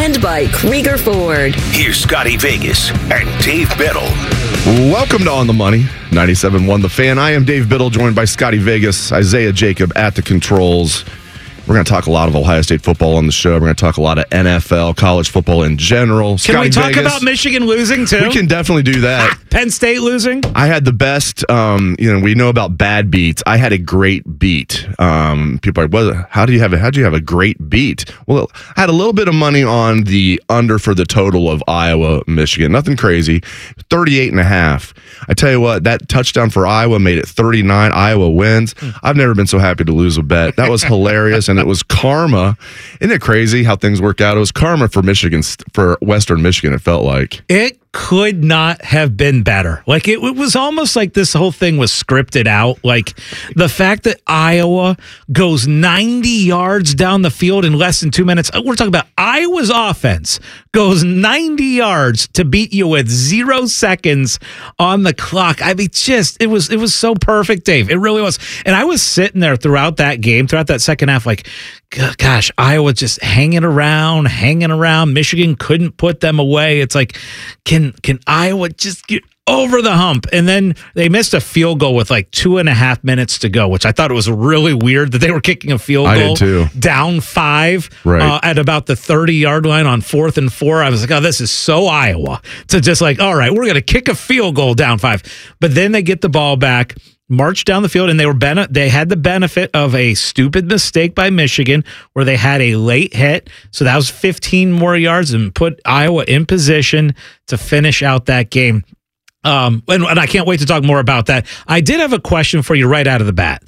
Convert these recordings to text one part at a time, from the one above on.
and by Krieger Ford. Here's Scotty Vegas and Dave Biddle. Welcome to On the Money, 97.1 The Fan. I am Dave Biddle, joined by Scotty Vegas, Isaiah Jacob at the controls. We're going to talk a lot of Ohio State football on the show. We're going to talk a lot of NFL, college football in general. Can we talk about Michigan losing, too? We can definitely do that. Penn State losing? I had the best, we know about bad beats. I had a great beat. People are like, how'd you have a great beat? Well, I had a little bit of money on the under for the total of Iowa, Michigan. Nothing crazy. 38.5. I tell you what, that touchdown for Iowa made it 39. Iowa wins. I've never been so happy to lose a bet. That was hilarious. And it was karma. Isn't it crazy how things work out? It was karma for Michigan, for Western Michigan, it felt like. It could not have been better. Like, it was almost like this whole thing was scripted out. Like, the fact that Iowa goes 90 yards down the field in less than 2 minutes. We're talking about Iowa's offense goes 90 yards to beat you with 0 seconds on the clock. I mean, it was so perfect, Dave. It really was. And I was sitting there throughout that game, throughout that second half, like, gosh, Iowa just hanging around. Michigan couldn't put them away. It's like, can Iowa just get over the hump? And then they missed a field goal with like 2.5 minutes to go, which I thought it was really weird that they were kicking a field goal. I did too. Down 5 right. At about the 30-yard line on 4th and 4. I was like, oh, this is so Iowa to just like, all right, we're going to kick a field goal down 5. But then they get the ball back, marched down the field, and they had the benefit of a stupid mistake by Michigan where they had a late hit. So that was 15 more yards and put Iowa in position to finish out that game. And I can't wait to talk more about that. I did have a question for you right out of the bat.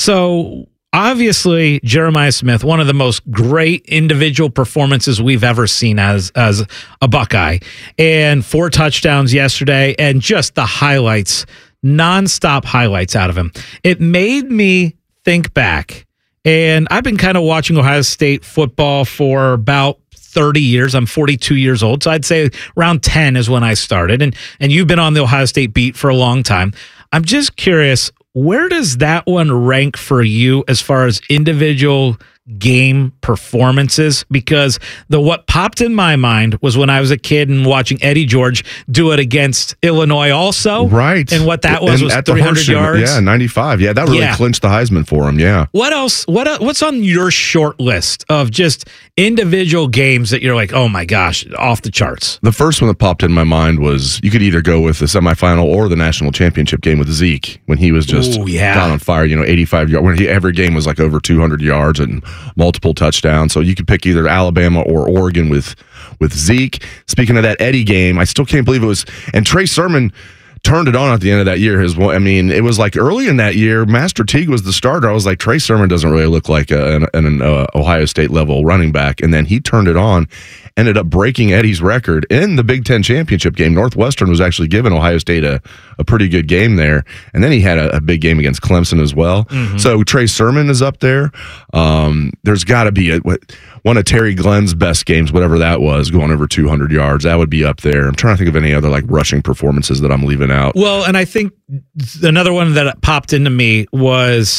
So obviously, Jeremiah Smith, one of the most great individual performances we've ever seen as a Buckeye, and 4 touchdowns yesterday, and just the highlights, nonstop highlights out of him. It made me think back, and I've been kind of watching Ohio State football for about 30 years. I'm 42 years old, so I'd say around 10 is when I started, and you've been on the Ohio State beat for a long time. I'm just curious, where does that one rank for you as far as individual game performances? Because what popped in my mind was when I was a kid and watching Eddie George do it against Illinois also. Right. And what that was 300 yards. Yeah, 95. Yeah, that really clinched the Heisman for him, yeah. What else? What's on your short list of just individual games that you're like, oh my gosh, off the charts? The first one that popped in my mind was you could either go with the semifinal or the national championship game with Zeke when he was just down on fire, 85 yards. When every game was like over 200 yards and multiple touchdowns. So you could pick either Alabama or Oregon with Zeke. Speaking of that Eddie game, I still can't believe it was. And Trey Sermon turned it on at the end of that year. It was like early in that year, Master Teague was the starter. I was like, Trey Sermon doesn't really look like an Ohio State level running back. And then he turned it on, ended up breaking Eddie's record in the Big Ten championship game. Northwestern was actually giving Ohio State a pretty good game there. And then he had a big game against Clemson as well. Mm-hmm. So Trey Sermon is up there. There's got to be one of Terry Glenn's best games, whatever that was, going over 200 yards. That would be up there. I'm trying to think of any other like rushing performances that I'm leaving out. Well, and I think another one that popped into me was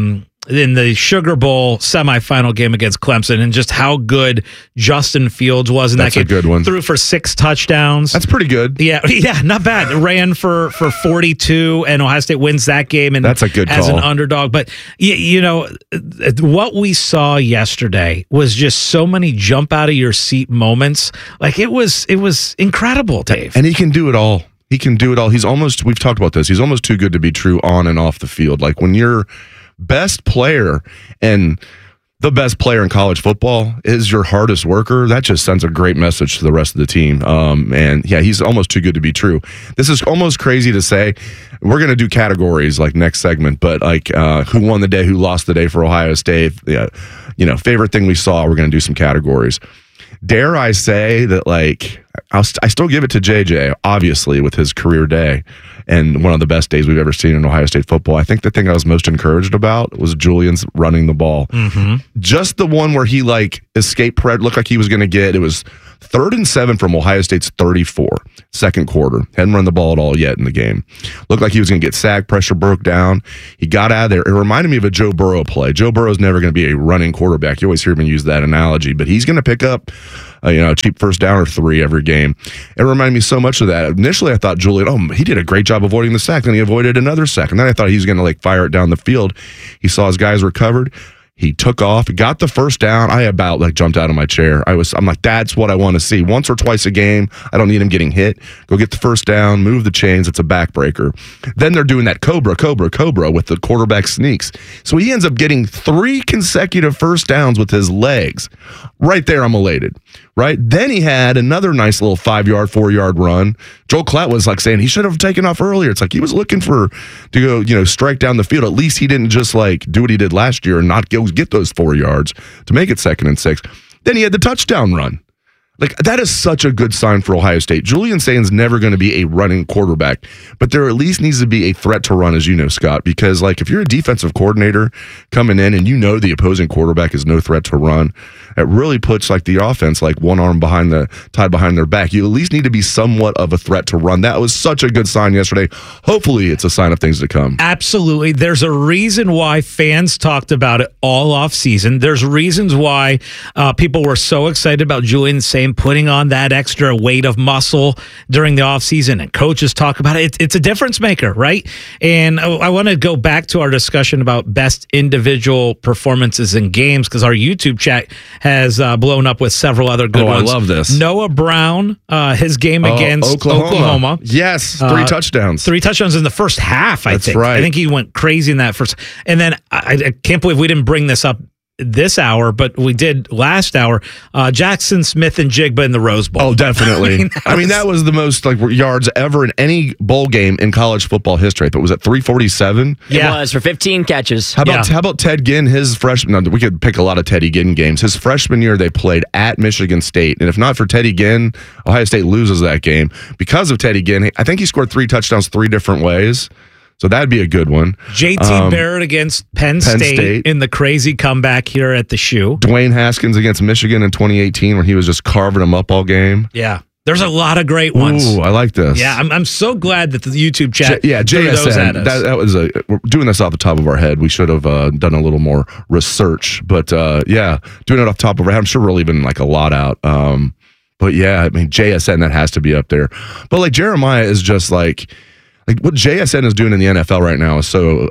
in the Sugar Bowl semifinal game against Clemson, and just how good Justin Fields was in that game. That's a good one. Threw for 6 touchdowns. That's pretty good. Yeah, not bad. Ran for 42, and Ohio State wins that game. And that's a good as call. An underdog. But what we saw yesterday was just so many jump out of your seat moments. Like it was incredible, Dave. And he can do it all. We've talked about this. He's almost too good to be true on and off the field. Like when you're best player and the best player in college football is your hardest worker, that just sends a great message to the rest of the team. And yeah, he's almost too good to be true. This is almost crazy to say. We're going to do categories like next segment, but like who won the day, who lost the day for Ohio State, favorite thing we saw, we're going to do some categories. Dare I say that, like, I still give it to JJ, obviously, with his career day and one of the best days we've ever seen in Ohio State football. I think the thing I was most encouraged about was Julian's running the ball. Mm-hmm. Just the one where he, like, escaped, looked like he was going to get, it was 3rd and 7 from Ohio State's 34, second quarter. Hadn't run the ball at all yet in the game. Looked like he was going to get sacked. Pressure broke down. He got out of there. It reminded me of a Joe Burrow play. Joe Burrow's never going to be a running quarterback. You always hear him use that analogy, but he's going to pick up a cheap first down or 3 every game. It reminded me so much of that. Initially, I thought Julian, he did a great job avoiding the sack. Then he avoided another sack. And then I thought he was going to fire it down the field. He saw his guys recovered. He took off, got the first down. I about jumped out of my chair. I'm like, that's what I want to see. Once or twice a game. I don't need him getting hit. Go get the first down, move the chains. It's a backbreaker. Then they're doing that cobra with the quarterback sneaks. So he ends up getting 3 consecutive first downs with his legs. Right there, I'm elated. Right? Then he had another nice little 5-yard, 4-yard run. Joel Klatt was saying he should have taken off earlier. It's he was looking to go, strike down the field. At least he didn't just do what he did last year and not get those 4 yards to make it 2nd and 6. Then he had the touchdown run. That is such a good sign for Ohio State. Julian Saint's never going to be a running quarterback, but there at least needs to be a threat to run, as you know, Scott, because if you're a defensive coordinator coming in and the opposing quarterback is no threat to run, it really puts the offense one arm tied behind their back. You at least need to be somewhat of a threat to run. That was such a good sign yesterday. Hopefully it's a sign of things to come. Absolutely. There's a reason why fans talked about it all off season. There's reasons why people were so excited about Julian Saint putting on that extra weight of muscle during the offseason, and coaches talk about it. It's a difference maker, right? And I want to go back to our discussion about best individual performances in games, because our YouTube chat has blown up with several other good ones. I love this. Noah Brown, his game against Oklahoma. Yes, 3 touchdowns. 3 touchdowns in the first half, I think. That's right. I think he went crazy in that first. And then I can't believe we didn't bring this up this hour, but we did last hour. Jackson Smith and Jigba in the Rose Bowl. Oh, definitely. That was the most yards ever in any bowl game in college football history. But was it 347? Yeah, it was for 15 catches. How about Ted Ginn? His freshman. We could pick a lot of Teddy Ginn games. His freshman year, they played at Michigan State, and if not for Teddy Ginn, Ohio State loses that game. Because of Teddy Ginn, I think he scored 3 touchdowns 3 different ways. So that'd be a good one. JT Barrett against Penn State in the crazy comeback here at the Shoe. Dwayne Haskins against Michigan in 2018 when he was just carving them up all game. Yeah. There's a lot of great ones. Ooh, I like this. Yeah, I'm so glad that the YouTube chat JSN, those at us. That was we're doing this off the top of our head. We should have done a little more research. But doing it off the top of our head, I'm sure we're leaving a lot out. But yeah, JSN, that has to be up there. But Jeremiah is just what JSN is doing in the NFL right now is so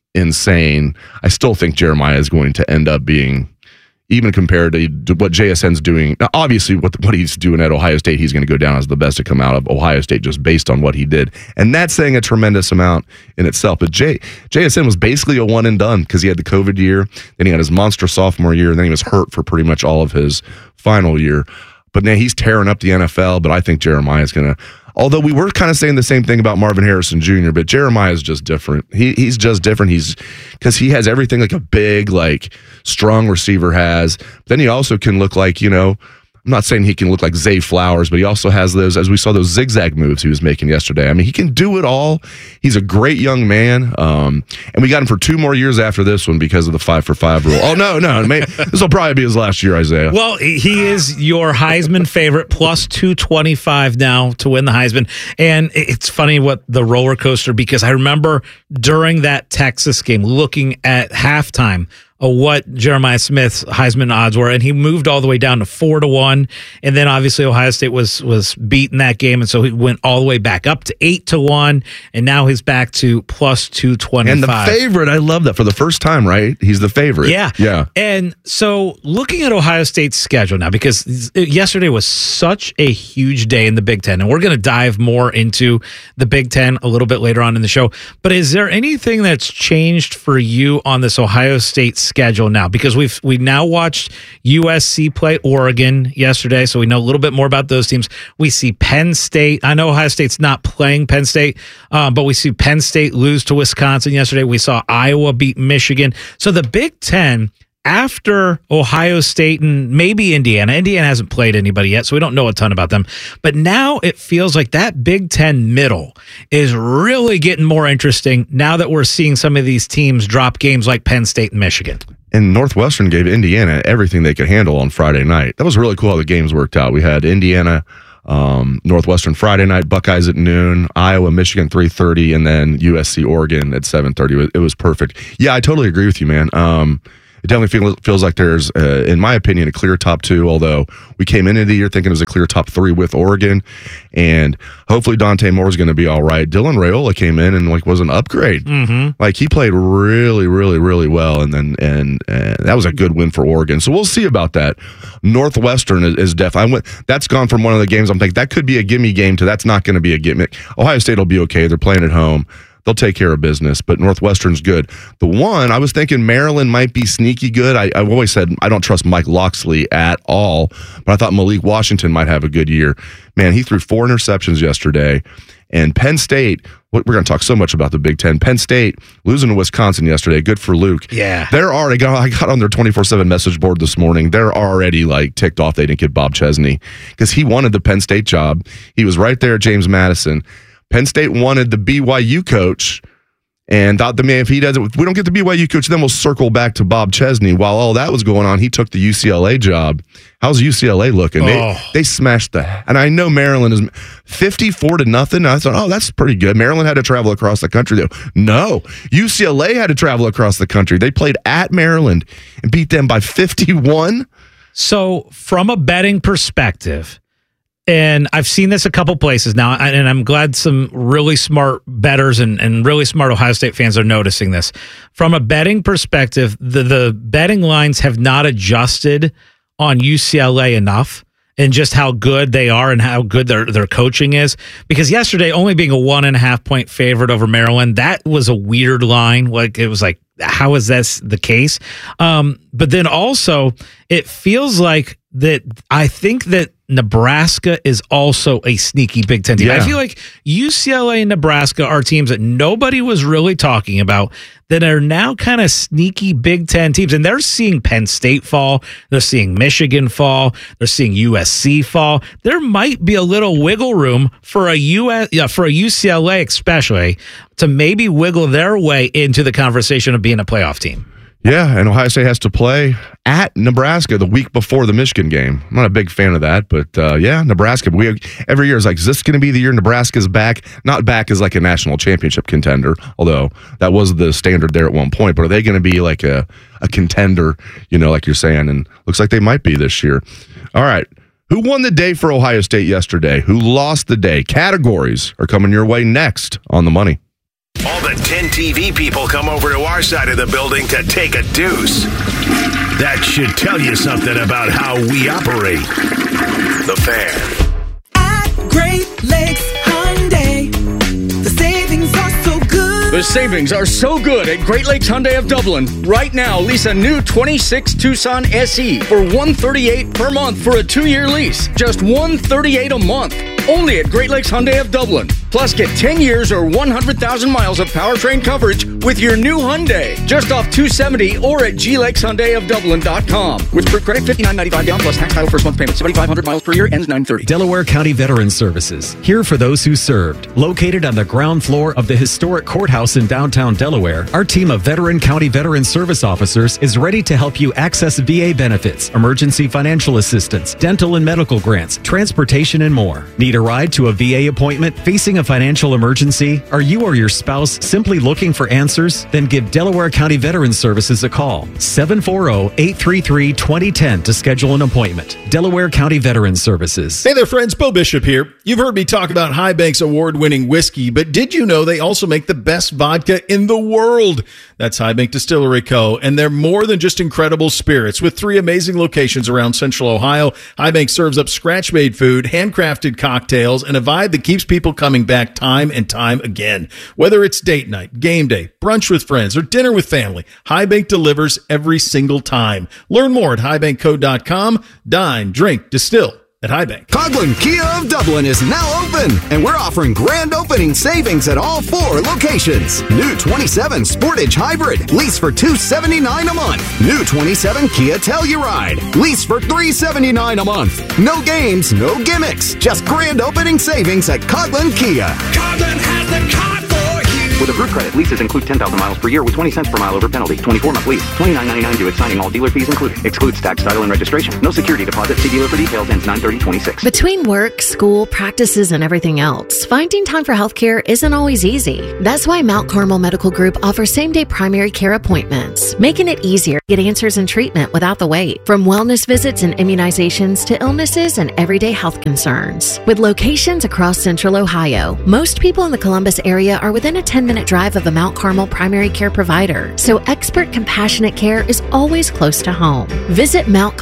insane. I still think Jeremiah is going to end up being, even compared to what JSN's doing. Now, obviously, what he's doing at Ohio State, he's going to go down as the best to come out of Ohio State just based on what he did. And that's saying a tremendous amount in itself. But JSN was basically a one and done because he had the COVID year, then he had his monster sophomore year, and then he was hurt for pretty much all of his final year. But now he's tearing up the NFL, but I think Jeremiah is going to, although we were kind of saying the same thing about Marvin Harrison Jr., but Jeremiah is just different. He's just different. Because he has everything a big, strong receiver has. Then he also can look I'm not saying he can look like Zay Flowers, but he also has those, as we saw, those zigzag moves he was making yesterday. He can do it all. He's a great young man. And we got him for 2 more years after this one because of the 5-for-5 rule. Oh, no. This will probably be his last year, Isaiah. Well, he is your Heisman favorite, plus 225 now to win the Heisman. And it's funny what the roller coaster, because I remember during that Texas game looking at halftime what Jeremiah Smith's Heisman odds were, and he moved all the way down to 4-1, and then obviously Ohio State was beating that game, and so he went all the way back up to 8-1, and now he's back to plus 225. And the favorite, I love that for the first time, right? He's the favorite. Yeah. And so looking at Ohio State's schedule now, because yesterday was such a huge day in the Big Ten, and we're going to dive more into the Big Ten a little bit later on in the show, but is there anything that's changed for you on this Ohio State schedule now? Because we now watched USC play Oregon yesterday, so we know a little bit more about those teams. We see Penn State. I know Ohio State's not playing Penn State, but we see Penn State lose to Wisconsin yesterday. We saw Iowa beat Michigan. So the Big Ten, after Ohio State and maybe Indiana hasn't played anybody yet, so we don't know a ton about them. But now it feels like that Big Ten middle is really getting more interesting now that we're seeing some of these teams drop games like Penn State and Michigan. And Northwestern gave Indiana everything they could handle on Friday night. That was really cool how the games worked out. We had Indiana, Northwestern Friday night, Buckeyes at noon, Iowa, Michigan 3:30, and then USC, Oregon at 7:30. It was perfect. Yeah, I totally agree with you, man. It definitely feels like there's, in my opinion, a clear top 2, although we came into the year thinking it was a clear top 3 with Oregon, and hopefully Dante Moore's going to be all right. Dylan Raiola came in and was an upgrade. Mm-hmm. He played really, really, really well, and that was a good win for Oregon. So we'll see about that. Northwestern is definitely, that's gone from one of the games I'm thinking that could be a gimme game to that's not going to be a gimme. Ohio State will be okay. They're playing at home. They'll take care of business, but Northwestern's good. The one, I was thinking Maryland might be sneaky good. I've always said I don't trust Mike Locksley at all, but I thought Malik Washington might have a good year. Man, he threw 4 interceptions yesterday. And Penn State, we're going to talk so much about the Big Ten. Penn State losing to Wisconsin yesterday. Good for Luke. Yeah. I got on their 24/7 message board this morning. They're already ticked off they didn't get Bob Chesney because he wanted the Penn State job. He was right there at James Madison. Penn State wanted the BYU coach and thought, if we don't get the BYU coach, then we'll circle back to Bob Chesney. While all that was going on, he took the UCLA job. How's UCLA looking? They smashed and I know Maryland is 54-0. I thought, that's pretty good. Maryland had to travel across the country, though. No, UCLA had to travel across the country. They played at Maryland and beat them by 51. So from a betting perspective, and I've seen this a couple places now, and I'm glad some really smart bettors and really smart Ohio State fans are noticing this. From a betting perspective, the betting lines have not adjusted on UCLA enough and just how good they are and how good their coaching is. Because yesterday, only being a 1.5 point favorite over Maryland, that was a weird line. It was how is this the case? But then also, it feels like that I think that Nebraska is also a sneaky Big Ten team. Yeah. I feel like UCLA and Nebraska are teams that nobody was really talking about that are now kind of sneaky Big Ten teams. And they're seeing Penn State fall. They're seeing Michigan fall. They're seeing USC fall. There might be a little wiggle room for a UCLA especially to maybe wiggle their way into the conversation of being a playoff team. Yeah, and Ohio State has to play at Nebraska the week before the Michigan game. I'm not a big fan of that, but Nebraska. Every year is is this going to be the year Nebraska's back? Not back as a national championship contender, although that was the standard there at one point. But are they going to be a contender, like you're saying? And looks like they might be this year. All right. Who won the day for Ohio State yesterday? Who lost the day? Categories are coming your way next on The Money. All the 10 TV people come over to our side of the building to take a deuce. That should tell you something about how we operate. The Fan. At Great Lakes Hyundai, the savings are so good. The savings are so good at Great Lakes Hyundai of Dublin. Right now, lease a new 26 Tucson SE for $138 per month for a 2-year lease. Just $138 a month. Only at Great Lakes Hyundai of Dublin. Plus, get 10 years or 100,000 miles of powertrain coverage with your new Hyundai. Just off 270 or at glakeshyundaiofdublin.com. With per credit, $59.95 down plus tax title first month payment. 7,500 miles per year, ends 9/30. Delaware County Veterans Services. Here for those who served. Located on the ground floor of the historic courthouse in downtown Delaware, our team of veteran county veteran service officers is ready to help you access VA benefits, emergency financial assistance, dental and medical grants, transportation, and more. Need a ride to a VA appointment? Facing a financial emergency? Are you or your spouse simply looking for answers? Then give Delaware County Veterans Services a call. 740-833-2010 to schedule an appointment. Delaware County Veterans Services. Hey there, friends. Bo Bishop here. You've heard me talk about High Bank's award-winning whiskey, but did you know they also make the best vodka in the world? That's High Bank Distillery Co., and they're more than just incredible spirits. With 3 amazing locations around Central Ohio, High Bank serves up scratch-made food, handcrafted cocktails, and a vibe that keeps people coming back time and time again. Whether it's date night, game day, brunch with friends, or dinner with family, High Bank delivers every single time. Learn more at highbankco.com. Dine, drink, distill at High Bank. Coghlan Kia of Dublin is now open, and we're offering grand opening savings at all 4 locations. New 27 Sportage Hybrid, lease for $279 a month. New 27 Kia Telluride, lease for $379 a month. No games, no gimmicks, just grand opening savings at Coghlan Kia. Coghlan has the car for you. With approved credit, leases include 10,000 miles per year with 20 cents per mile over penalty. 24-month lease. $29.99 due at signing. All dealer fees included. Excludes tax, title, and registration. No security deposit. See dealer for details. Ends 9/30/26. Between work, school, practices, and everything else, finding time for healthcare isn't always easy. That's why Mount Carmel Medical Group offers same-day primary care appointments, making it easier to get answers and treatment without the wait. From wellness visits and immunizations to illnesses and everyday health concerns. With locations across Central Ohio, most people in the Columbus area are within a 10-minute drive of a Mount Carmel primary care provider, so expert, compassionate care is always close to home. Visit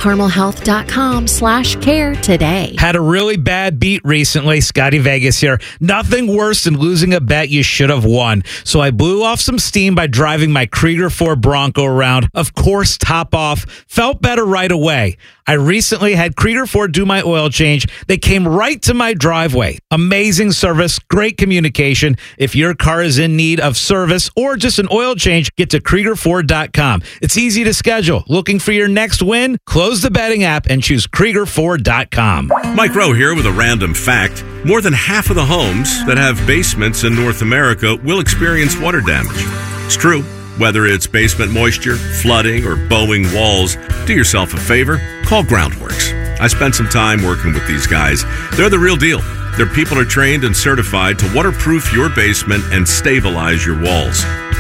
mountcarmelhealth.com/care today. Had a really bad beat recently. Scotty Vegas here. Nothing worse than losing a bet you should have won. So I blew off some steam by driving my Krieger 4 Bronco around. Of course, top off. Felt better right away. I recently had Krieger 4 do my oil change. They came right to my driveway. Amazing service, great communication. If your car is in need of service or just an oil change, get to Krieger4.com. It's easy to schedule. Looking for your next win? Close the betting app and choose Krieger4.com. Mike Rowe here with a random fact. More than half of the homes that have basements in North America will experience water damage. It's true. Whether it's basement moisture, flooding, or bowing walls, do yourself a favor, call Groundworks. I spent some time working with these guys. They're the real deal. Their people are trained and certified to waterproof your basement and stabilize your walls.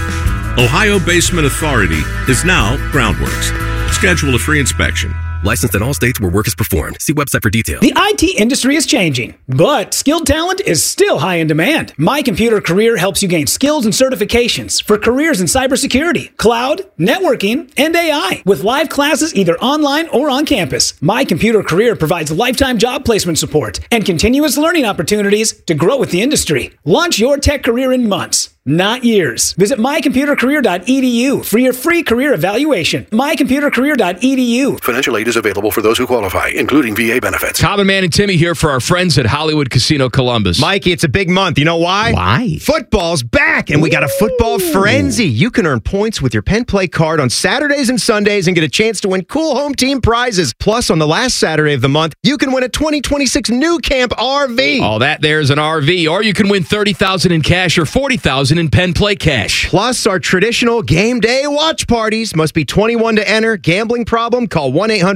Ohio Basement Authority is now Groundworks. Schedule a free inspection. Licensed in all states where work is performed. See website for details. The IT industry is changing, but skilled talent is still high in demand. My Computer Career helps you gain skills and certifications for careers in cybersecurity, cloud, networking, and AI. With live classes either online or on campus, My Computer Career provides lifetime job placement support and continuous learning opportunities to grow with the industry. Launch your tech career in months, not years. Visit mycomputercareer.edu for your free career evaluation. mycomputercareer.edu. Financial aid is available for those who qualify, including VA benefits. Common Man and Timmy here for our friends at Hollywood Casino Columbus. Mikey, it's a big month. You know why? Why? Football's back, and we got a football frenzy. You can earn points with your Penn Play card on Saturdays and Sundays and get a chance to win cool home team prizes. Plus, on the last Saturday of the month, you can win a 2026 New Camp RV. All that there's an RV, or you can win $30,000 in cash or $40,000 in Penn Play cash. Plus, our traditional game day watch parties. Must be 21 to enter. Gambling problem? Call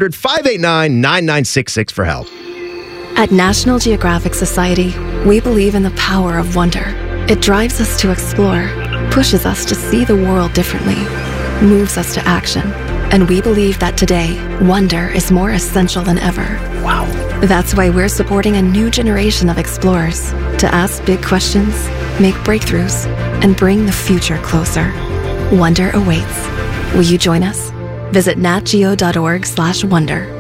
1-800-589-9966 for help. At National Geographic Society, we believe in the power of wonder. It drives us to explore, pushes us to see the world differently, moves us to action. And we believe that today, wonder is more essential than ever. Wow. That's why we're supporting a new generation of explorers to ask big questions, make breakthroughs, and bring the future closer. Wonder awaits. Will you join us? Visit natgeo.org/wonder.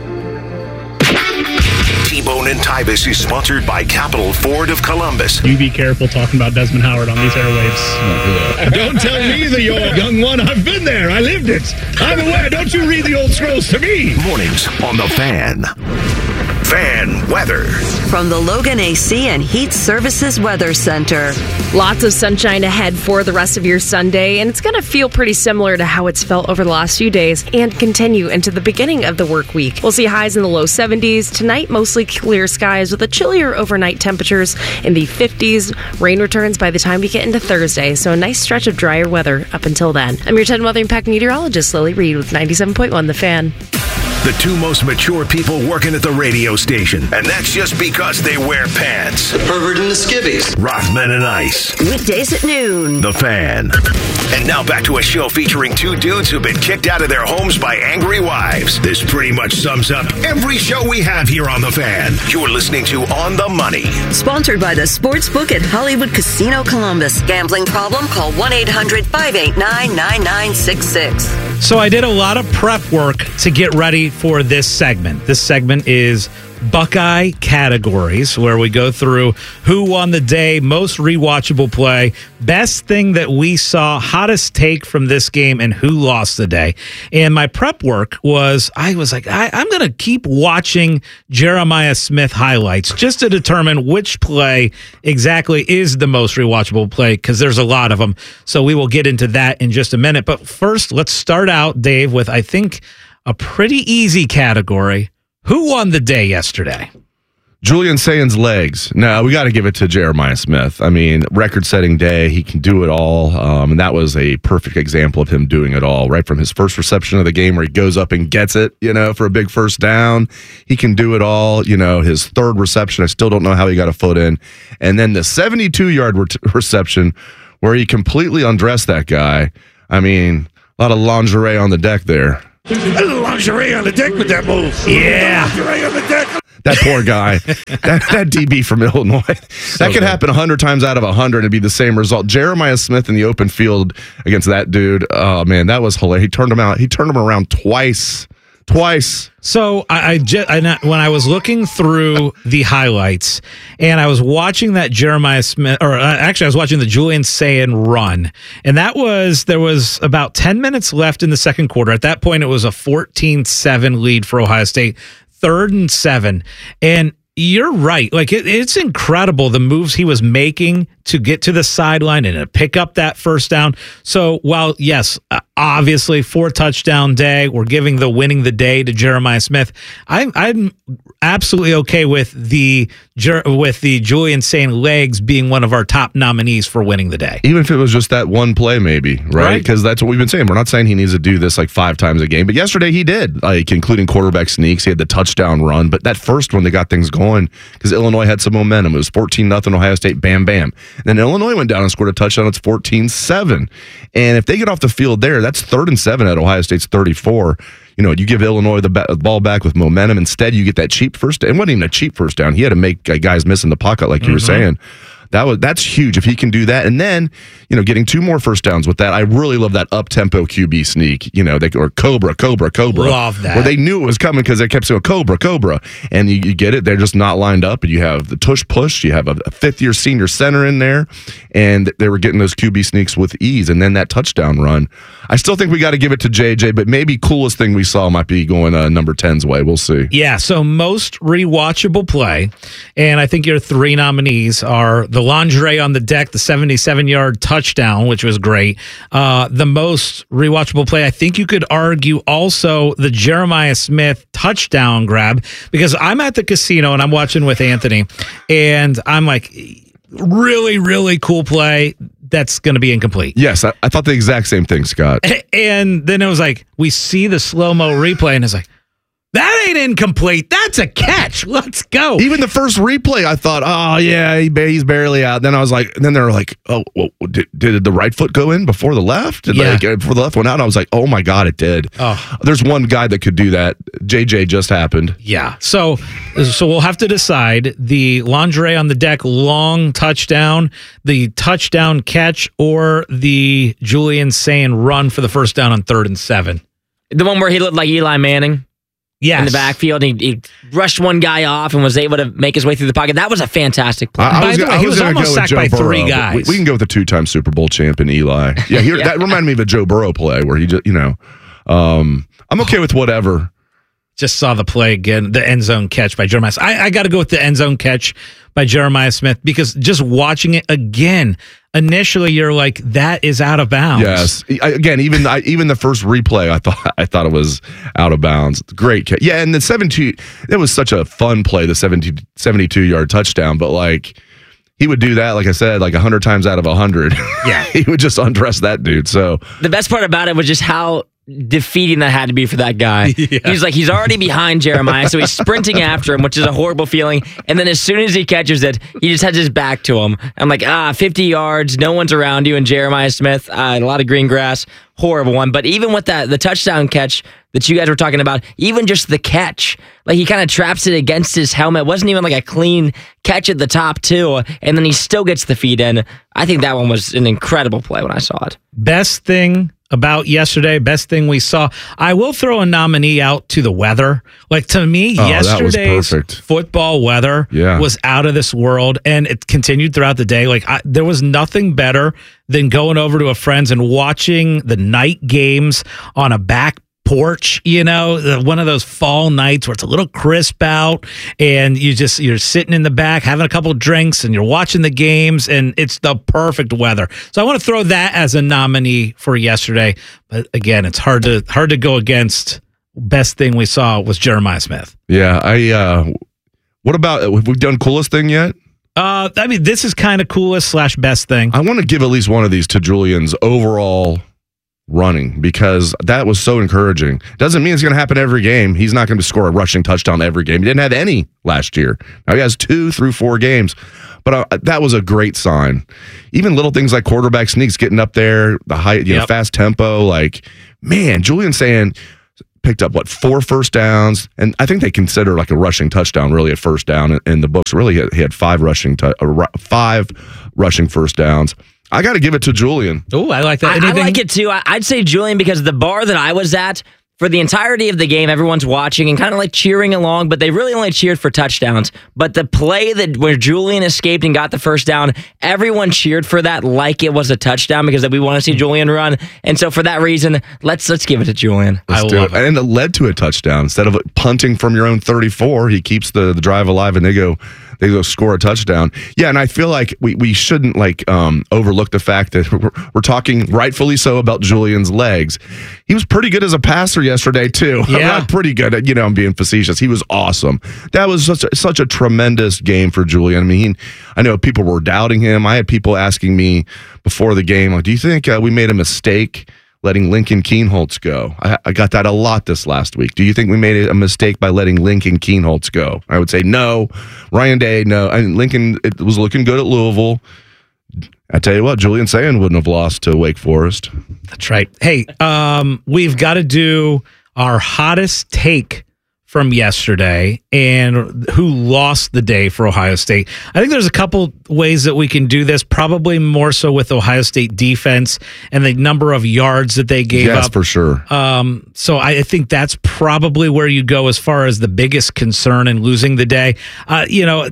T-Bone and Tybus is sponsored by Capital Ford of Columbus. You be careful talking about Desmond Howard on these airwaves. Don't tell me that you're a young one. I've been there. I lived it. I'm aware. Don't you read the old scrolls to me. Mornings on The Fan. Fan weather. From the Logan AC and Heat Services Weather Center. Lots of sunshine ahead for the rest of your Sunday, and it's going to feel pretty similar to how it's felt over the last few days and continue into the beginning of the work week. We'll see highs in the low 70s. Tonight, mostly clear skies with a chillier overnight temperatures in the 50s. Rain returns by the time we get into Thursday, so a nice stretch of drier weather up until then. I'm your 10 Weather Impact meteorologist, Lily Reed, with 97.1 The Fan. The two most mature people working at the radio station. And that's just because they wear pants. The pervert and the skivvies. Rothman and Ice. Weekdays at noon. The Fan. And now back to a show featuring two dudes who've been kicked out of their homes by angry wives. This pretty much sums up every show we have here on The Fan. You're listening to On the Money. Sponsored by the Sportsbook at Hollywood Casino Columbus. Gambling problem? Call 1-800-589-9966. So I did a lot of prep work to get ready for this segment. This segment is Buckeye categories, where we go through who won the day, most rewatchable play, best thing that we saw, hottest take from this game, and who lost the day. And my prep work was, I'm going to keep watching Jeremiah Smith highlights just to determine which play exactly is the most rewatchable play, because there's a lot of them. So we will get into that in just a minute. But first, let's start out, Dave, with, I think, a pretty easy category. Who won the day yesterday? Julian Sayen's legs. No, we got to give it to Jeremiah Smith. I mean, record-setting day. He can do it all. And that was a perfect example of him doing it all, right from his first reception of the game where he goes up and gets it, for a big first down. He can do it all. His third reception, I still don't know how he got a foot in. And then the 72-yard reception where he completely undressed that guy. I mean, a lot of lingerie on the deck there. A little lingerie on the deck with that move. Yeah. Lingerie on the deck. That poor guy, that DB from Illinois. That could happen 100 times out of 100 and be the same result. Jeremiah Smith in the open field against that dude. Oh man, that was hilarious. He turned him out. He turned him around twice. So when I was looking through the highlights and I was watching that Jeremiah Smith, or actually I was watching the Julian Sayen run, and there was about 10 minutes left in the second quarter. At that point, it was a 14-7 lead for Ohio State. 3rd and 7. And you're right. Like it's incredible the moves he was making to get to the sideline and to pick up that first down. So while, yes, obviously 4-touchdown day, we're giving the winning the day to Jeremiah Smith. I'm absolutely okay with the Julian Sayen legs being one of our top nominees for winning the day. Even if it was just that one play, maybe, right? Because that's what we've been saying. We're not saying he needs to do this like 5 times a game, but yesterday he did, like including quarterback sneaks. He had the touchdown run, but that first one, they got things going because Illinois had some momentum. It was 14-0 Ohio State, bam, bam. And then Illinois went down and scored a touchdown. It's 14-7. And if they get off the field there, that's 3rd and 7 at Ohio State's 34. You give Illinois the ball back with momentum. Instead, you get that cheap first down. It wasn't even a cheap first down. He had to make guys miss in the pocket, like you were saying. That's huge if he can do that. And then, getting 2 more first downs with that. I really love that up-tempo QB sneak, or Cobra. Love that. Where they knew it was coming because they kept saying Cobra. And you get it. They're just not lined up. And you have the tush push. You have a 5th-year senior center in there. And they were getting those QB sneaks with ease. And then that touchdown run. I still think we got to give it to JJ, but maybe coolest thing we saw might be going number 10's way. We'll see. Yeah, so most rewatchable play. And I think your 3 nominees are the lingerie on the deck, the 77-yard touchdown, which was great. The most rewatchable play, I think you could argue also the Jeremiah Smith touchdown grab, because I'm at the casino and I'm watching with Anthony, and I'm like, really, really cool play. That's going to be incomplete. Yes, I thought the exact same thing, Scott. And then it was like, we see the slow-mo replay, and it's like, that ain't incomplete. That's a catch. Let's go. Even the first replay, I thought, oh, yeah, he's barely out. Then I was like, then they were like, oh, well, did the right foot go in before the left? Before the left went out, and I was like, oh, my God, it did. Oh. There's one guy that could do that. JJ just happened. Yeah. So we'll have to decide the lingerie on the deck, long touchdown, the touchdown catch, or the Julian Sayen run for the first down on 3rd and 7. The one where he looked like Eli Manning. Yes. In the backfield. He rushed one guy off and was able to make his way through the pocket. That was a fantastic play. He was almost sacked by 3 guys. We can go with the 2-time Super Bowl champion Eli. Yeah, that reminded me of a Joe Burrow play where he just, I'm okay with whatever. Just saw the play again, the end zone catch by Jeremiah. I got to go with the end zone catch by Jeremiah Smith, because just watching it again, initially you're like, that is out of bounds. Yes. Again, even the first replay, I thought it was out of bounds. Great catch. Yeah, and the 72, it was such a fun play, the 72-yard touchdown, but like, he would do that, like I said, like 100 times out of 100. Yeah. He would just undress that dude. So the best part about it was just how defeating that had to be for that guy. Yeah. He's already behind Jeremiah, so he's sprinting after him, which is a horrible feeling. And then as soon as he catches it, he just has his back to him. I'm like, 50 yards, no one's around you, and Jeremiah Smith, a lot of green grass, horrible one. But even with the touchdown catch that you guys were talking about, even just the catch, like he kind of traps it against his helmet. It wasn't even like a clean catch at the top too, and then he still gets the feet in. I think that one was an incredible play when I saw it. Best thing about yesterday, best thing we saw. I will throw a nominee out to the weather. Like, to me, yesterday's football weather was out of this world, and it continued throughout the day. Like, there was nothing better than going over to a friend's and watching the night games on a back porch, one of those fall nights where it's a little crisp out, and you're sitting in the back having a couple of drinks and you're watching the games, and it's the perfect weather. So I want to throw that as a nominee for yesterday. But again, it's hard to go against. Best thing we saw was Jeremiah Smith. Yeah, What about, have we done coolest thing yet? I mean, this is kind of coolest / best thing. I want to give at least one of these to Julian's overall running because that was so encouraging. Doesn't mean it's going to happen every game. He's not going to score a rushing touchdown every game. He didn't have any last year. Now he has 2 through 4 games. But that was a great sign. Even little things like quarterback sneaks, getting up there, the high, fast tempo. Like, man, Julian saying picked up 4 first downs, and I think they consider like a rushing touchdown really at first down in the books. Really, he had 5 rushing first downs. I got to give it to Julian. Oh, I like that. I like it too. I'd say Julian because the bar that I was at. For the entirety of the game, everyone's watching and kind of like cheering along, but they really only cheered for touchdowns. But the play where Julian escaped and got the first down, everyone cheered for that like it was a touchdown because we want to see Julian run. And so for that reason, let's give it to Julian. Let's do it. And it led to a touchdown. Instead of punting from your own 34, he keeps the drive alive and they go score a touchdown. Yeah, and I feel like we shouldn't overlook the fact that we're talking rightfully so about Julian's legs. He was pretty good as a passer yesterday too. Yeah. Not pretty good. I'm being facetious. He was awesome. That was such a tremendous game for Julian. I mean, I know people were doubting him. I had people asking me before the game, like, do you think we made a mistake letting Lincoln Kienholz go? I got that a lot this last week. Do you think we made a mistake by letting Lincoln Kienholz go? I would say no. Ryan Day, no. Lincoln, it was looking good at Louisville. I tell you what, Julian Sayin wouldn't have lost to Wake Forest. That's right. Hey, we've got to do our hottest take from yesterday and who lost the day for Ohio State. I think there's a couple ways that we can do this, probably more so with Ohio State defense and the number of yards that they gave up. Yes, for sure. So I think that's probably where you go as far as the biggest concern in losing the day. Again,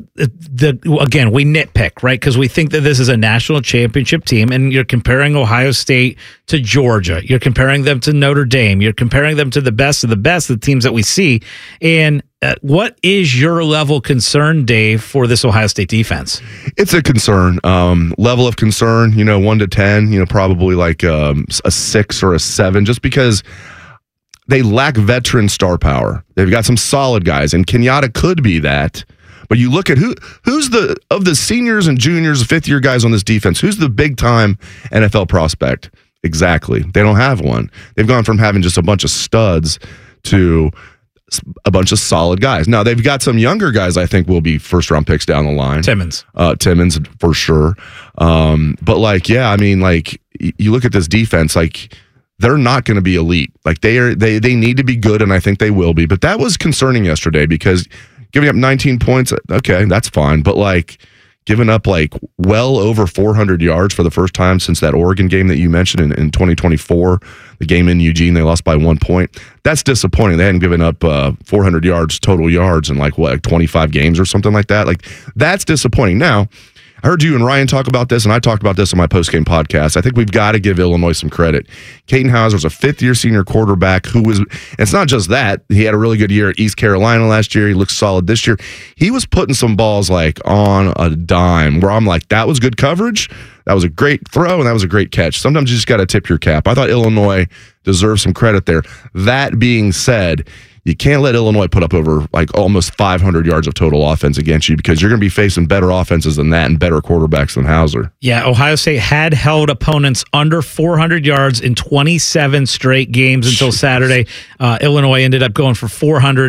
we nitpick, right? Because we think that this is a national championship team and you're comparing Ohio State to Georgia. You're comparing them to Notre Dame. You're comparing them to the best of the best, the teams that we see. And what is your level concern, Dave, for this Ohio State defense? It's a concern. Level of concern, 1 to 10, probably like a 6 or a 7, just because they lack veteran star power. They've got some solid guys, and Kenyatta could be that. But you look at who's of the seniors and juniors, 5th-year guys on this defense, who's the big-time NFL prospect? Exactly. They don't have one. They've gone from having just a bunch of studs to a bunch of solid guys. Now, they've got some younger guys I think will be first-round picks down the line. Timmons for sure. But you look at this defense, they're not going to be elite. They need to be good, and I think they will be. But that was concerning yesterday because giving up 19 points, okay, that's fine. But giving up well over 400 yards for the first time since that Oregon game that you mentioned in 2024, the game in Eugene, they lost by 1 point. That's disappointing. They hadn't given up 400 yards, total yards in 25 games or something like that. That's disappointing. Now, I heard you and Ryan talk about this, and I talked about this on my postgame podcast. I think we've got to give Illinois some credit. Caden Hauser's a 5th-year senior quarterback who was, and it's not just that. He had a really good year at East Carolina last year. He looks solid this year. He was putting some balls on a dime where I'm like, that was good coverage. That was a great throw, and that was a great catch. Sometimes you just got to tip your cap. I thought Illinois deserves some credit there. That being said, you can't let Illinois put up over almost 500 yards of total offense against you because you're going to be facing better offenses than that and better quarterbacks than Hauser. Yeah, Ohio State had held opponents under 400 yards in 27 straight games until Saturday. Illinois ended up going for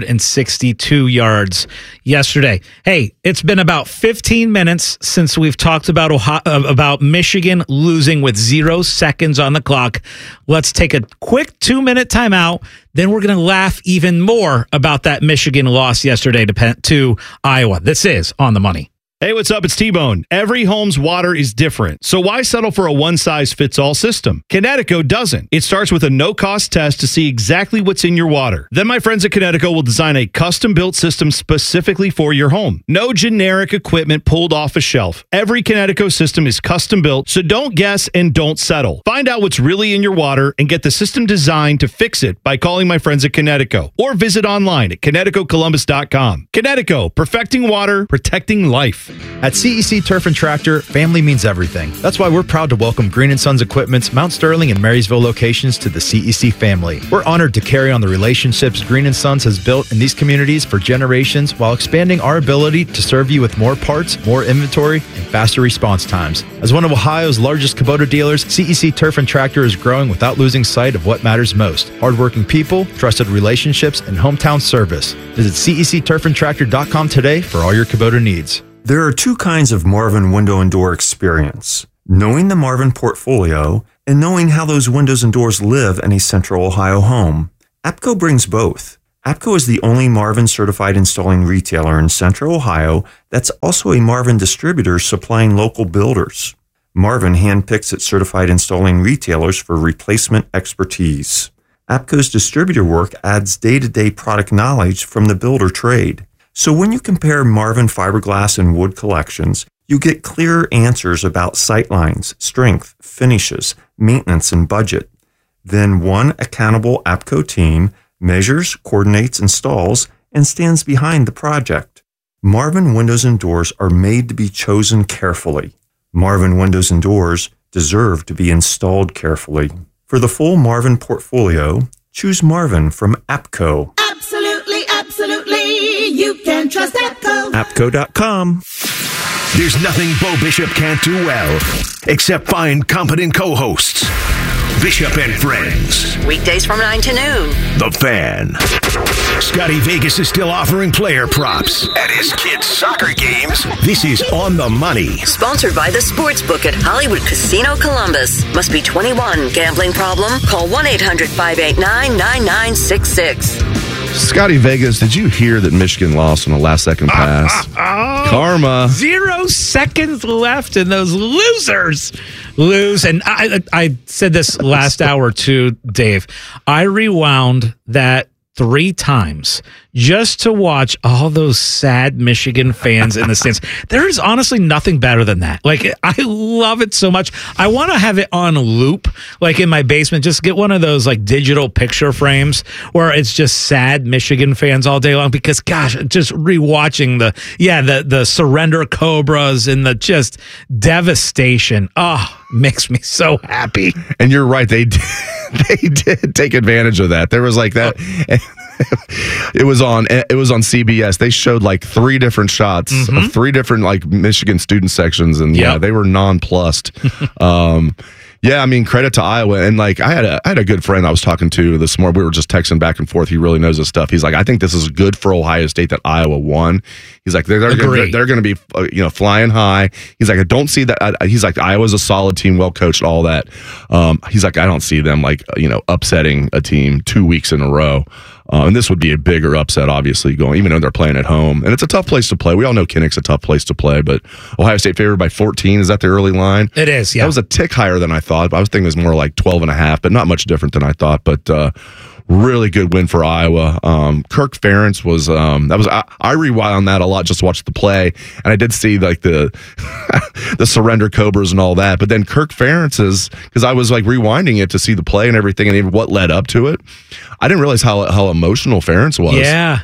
462 yards yesterday. Hey, it's been about 15 minutes since we've talked about Michigan losing with 0 seconds on the clock. Let's take a quick 2-minute timeout. Then we're going to laugh even more about that Michigan loss yesterday to Iowa. This is On the Money. Hey, what's up? It's T-Bone. Every home's water is different, so why settle for a one-size-fits-all system? Kinetico doesn't. It starts with a no-cost test to see exactly what's in your water. Then my friends at Kinetico will design a custom-built system specifically for your home. No generic equipment pulled off a shelf. Every Kinetico system is custom-built, so don't guess and don't settle. Find out what's really in your water and get the system designed to fix it by calling my friends at Kinetico or visit online at KineticoColumbus.com. Kinetico, perfecting water, protecting life. turf. At CEC Turf and Tractor, family means everything. That's why we're proud to welcome Green & Sons Equipment's Mount Sterling and Marysville locations to the CEC family. We're honored to carry on the relationships Green & Sons has built in these communities for generations while expanding our ability to serve you with more parts, more inventory, and faster response times. As one of Ohio's largest Kubota dealers, CEC Turf and Tractor is growing without losing sight of what matters most: hardworking people, trusted relationships, and hometown service. Visit CECTurfandTractor.com today for all your Kubota needs. There are two kinds of Marvin window and door experience: knowing the Marvin portfolio and knowing how those windows and doors live in a Central Ohio home. APCO brings both. APCO is the only Marvin certified installing retailer in Central Ohio that's also a Marvin distributor supplying local builders. Marvin handpicks its certified installing retailers for replacement expertise. APCO's distributor work adds day-to-day product knowledge from the builder trade. So when you compare Marvin fiberglass and wood collections, you get clearer answers about sightlines, strength, finishes, maintenance, and budget. Then one accountable APCO team measures, coordinates, installs, and stands behind the project. Marvin windows and doors are made to be chosen carefully. Marvin windows and doors deserve to be installed carefully. For the full Marvin portfolio, choose Marvin from APCO. Absolutely, absolutely. You can trust APCO. APCO.com. There's nothing Bo Bishop can't do well, except find competent co-hosts. Bishop and Friends. Weekdays from 9 to noon. The Fan. Scotty Vegas is still offering player props at his kids' soccer games. This is On the Money. Sponsored by the Sportsbook at Hollywood Casino Columbus. Must be 21. Gambling problem? Call 1-800-589-9966. Scotty Vegas, did you hear that Michigan lost on a last-second pass? Karma. 0 seconds left, and those losers lose. And I said this last hour too, Dave. I rewound that 3 times just to watch all those sad Michigan fans in the stands. There is honestly nothing better than that. Like, I love it so much. I want to have it on loop, like in my basement. Just get one of those like digital picture frames where it's just sad Michigan fans all day long. Because gosh, just rewatching the surrender Cobras and the just devastation. Oh, makes me so happy. And you're right. They did take advantage of that. There was like that. It was on CBS. They showed like 3 different shots of 3 different like Michigan student sections, and they were nonplussed. Yeah, I mean, credit to Iowa. And like I had a good friend I was talking to this morning. We were just texting back and forth. He really knows his stuff. He's like, I think this is good for Ohio State that Iowa won. He's like, they're going to be flying high. He's like, I don't see that. He's like, Iowa's a solid team, well coached, all that. He's like, I don't see them like upsetting a team 2 weeks in a row. And this would be a bigger upset, obviously, even though they're playing at home. And it's a tough place to play. We all know Kinnick's a tough place to play, but Ohio State favored by 14. Is that the early line? It is, yeah. That was a tick higher than I thought. I was thinking it was more like 12.5, but not much different than I thought. But really good win for Iowa. Kirk Ferentz was I rewound that a lot just to watch the play, and I did see like the the surrender Cobras and all that. But then Kirk Ferentz because I was like rewinding it to see the play and everything and even what led up to it. I didn't realize how emotional Ferentz was. Yeah.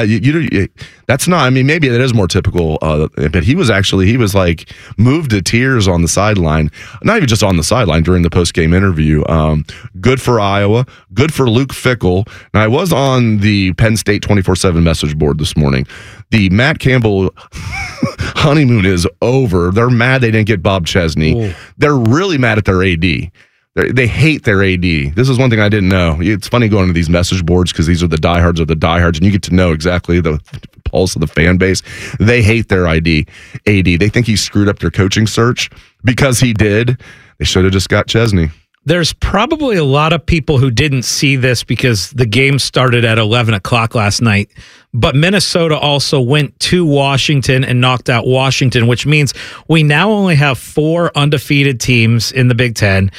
That's not. I mean, maybe that is more typical. But he was like moved to tears on the sideline. Not even just on the sideline during the post game interview. Good for Iowa. Good for Luke Fickell. Now I was on the Penn State 24/7 message board this morning. The Matt Campbell honeymoon is over. They're mad they didn't get Bob Chesney. Ooh. They're really mad at their AD. They hate their AD. This is one thing I didn't know. It's funny going to these message boards because these are the diehards of the diehards, and you get to know exactly the pulse of the fan base. They hate their AD. They think he screwed up their coaching search because he did. They should have just got Chesney. There's probably a lot of people who didn't see this because the game started at 11 o'clock last night. But Minnesota also went to Washington and knocked out Washington, which means we now only have 4 undefeated teams in the Big Ten.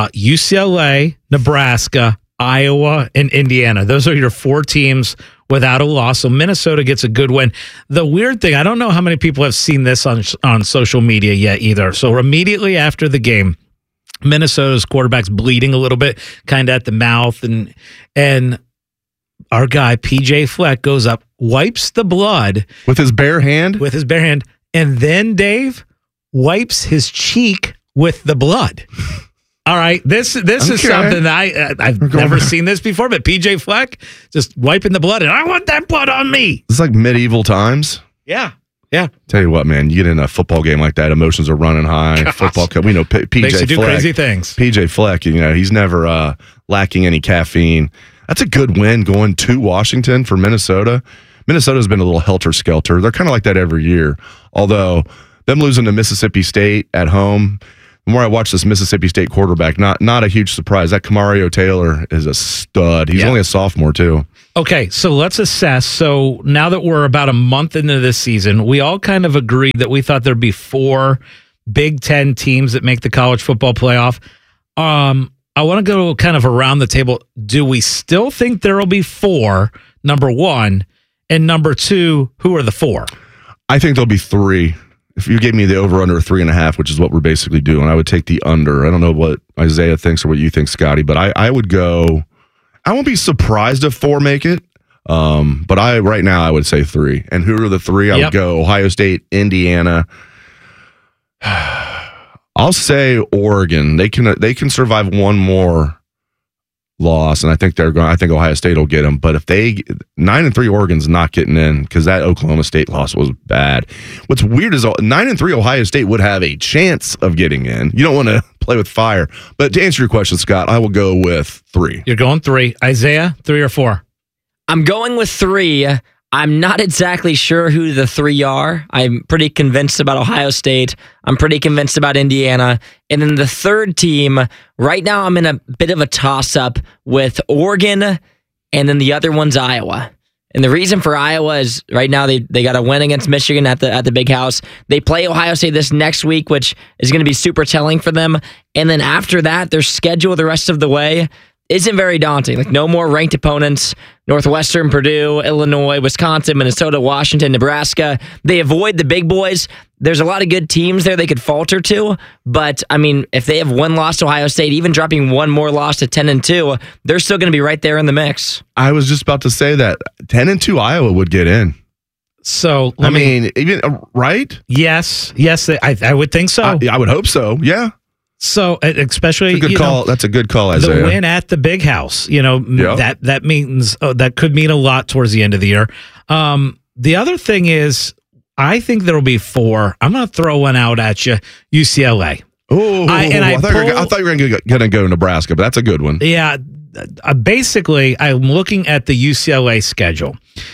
UCLA, Nebraska, Iowa, and Indiana. Those are your 4 teams without a loss. So Minnesota gets a good win. The weird thing, I don't know how many people have seen this on social media yet either. So immediately after the game, Minnesota's quarterback's bleeding a little bit, kind of at the mouth, and our guy PJ Fleck goes up, wipes the blood with his bare hand, and then Dave wipes his cheek with the blood. All right, this is something that I've never seen this before, but PJ Fleck just wiping the blood, and I want that blood on me. It's like medieval times. Yeah. Tell you what, man, you get in a football game like that, emotions are running high. Gosh. Football, we know PJ Makes you do Fleck, crazy things. PJ Fleck, he's never lacking any caffeine. That's a good win going to Washington for Minnesota. Minnesota's been a little helter-skelter. They're kind of like that every year. Although, them losing to Mississippi State at home, the more I watch this Mississippi State quarterback, not a huge surprise. That Kamario Taylor is a stud. He's only a sophomore, too. Okay, so let's assess. So now that we're about a month into this season, we all kind of agreed that we thought there'd be 4 Big Ten teams that make the college football playoff. I want to go kind of around the table. Do we still think there will be 4, number 1, and number 2, who are the 4? I think there'll be 3. If you gave me the over-under 3.5, which is what we're basically doing, I would take the under. I don't know what Isaiah thinks or what you think, Scotty, but I would go. I won't be surprised if 4 make it, but right now I would say 3. And who are the 3? I would go Ohio State, Indiana. I'll say Oregon. They can survive one more loss, and I think I think Ohio State will get them. But if 9-3, Oregon's not getting in because that Oklahoma State loss was bad. What's weird is 9-3 Ohio State would have a chance of getting in. You don't want to play with fire. But to answer your question, Scott, I will go with 3. You're going 3. Isaiah, 3 or 4? I'm going with 3. I'm not exactly sure who the 3 are. I'm pretty convinced about Ohio State. I'm pretty convinced about Indiana. And then the third team, right now I'm in a bit of a toss-up with Oregon, and then the other one's Iowa. And the reason for Iowa is right now they got a win against Michigan at the Big House. They play Ohio State this next week, which is going to be super telling for them. And then after that, their schedule the rest of the way isn't very daunting. Like, no more ranked opponents. Northwestern, Purdue, Illinois, Wisconsin, Minnesota, Washington, Nebraska. They avoid the big boys. There's a lot of good teams there they could falter to. But, I mean, if they have one loss to Ohio State, even dropping one more loss to 10-2, they're still going to be right there in the mix. I was just about to say that 10-2 Iowa would get in. So, even right? Yes, I would think so. I would hope so, yeah. So, especially, that's a good call. That's a good call, Isaiah. The win at the Big House, that means that could mean a lot towards the end of the year. The other thing is, I think there will be 4. I'm going to throw one out at you, UCLA. I thought you were going to go Nebraska, but that's a good one. Yeah. Basically, I'm looking at the UCLA schedule,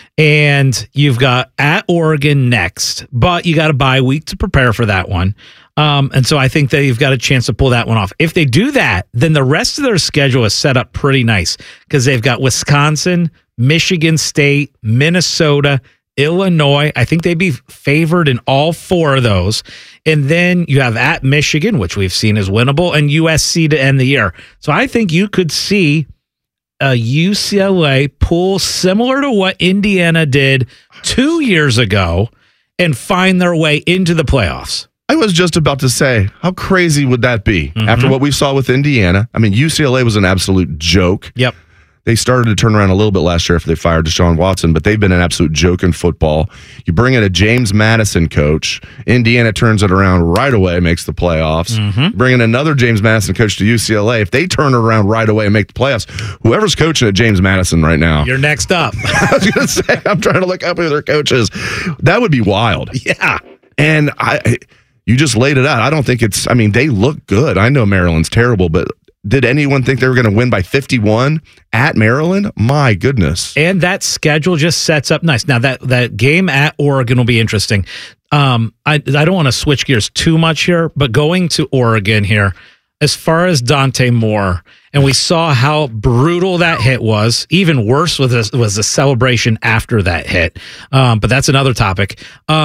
and you've got at Oregon next, but you got a bye week to prepare for that one. And so I think that you've got a chance to pull that one off. If they do that, then the rest of their schedule is set up pretty nice because they've got Wisconsin, Michigan State, Minnesota, Illinois. I think they'd be favored in all 4 of those. And then you have at Michigan, which we've seen is winnable, and USC to end the year. So I think you could see a UCLA pull similar to what Indiana did 2 years ago and find their way into the playoffs. I was just about to say, how crazy would that be after what we saw with Indiana? I mean, UCLA was an absolute joke. Yep. They started to turn around a little bit last year after they fired Deshaun Watson, but they've been an absolute joke in football. You bring in a James Madison coach. Indiana turns it around right away, makes the playoffs. Bring in another James Madison coach to UCLA. If they turn it around right away and make the playoffs, whoever's coaching at James Madison right now. You're next up. I was going to say, I'm trying to look up who their coaches. That would be wild. Yeah. And you just laid it out. I don't think they look good. I know Maryland's terrible, but did anyone think they were going to win by 51 at Maryland? My goodness. And that schedule just sets up nice. Now, that game at Oregon will be interesting. I don't want to switch gears too much here, but going to Oregon here, as far as Dante Moore, and we saw how brutal that hit was. Even worse was the celebration after that hit. But that's another topic.